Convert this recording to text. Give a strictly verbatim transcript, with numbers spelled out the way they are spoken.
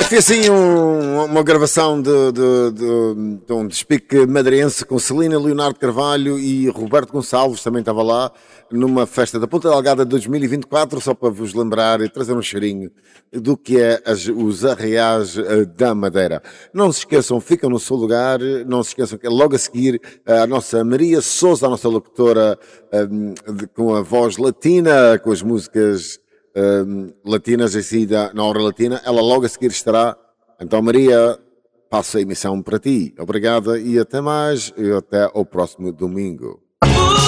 Foi assim um- uma gravação de, de, de, de um despique madeirense com Celina, Leonardo Carvalho e Roberto Gonçalves, também estava lá, numa festa da Ponta Delgada de dois mil e vinte e quatro, só para vos lembrar e trazer um cheirinho do que é as- os arreais eh, da Madeira. Não se esqueçam, ficam no seu lugar, não se esqueçam que é logo a seguir eh, a nossa Maria Souza, a nossa locutora eh, de- com a voz latina, com as músicas um, latinas assim da, na hora latina, ela logo a seguir estará. Então, Maria, passo a emissão para ti. Obrigada e até mais. E até ao próximo domingo.